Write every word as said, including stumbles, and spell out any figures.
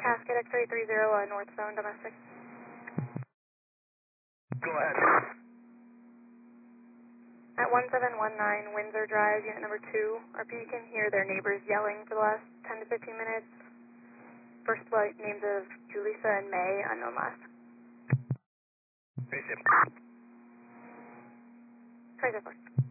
Cascade X three three zero, uh, north zone, domestic. Go ahead. At one seven one nine Windsor Drive, unit number two, R P can hear their neighbors yelling for the last ten to fifteen minutes. First flight names of Julissa and May, unknown last. Receive. Try that first.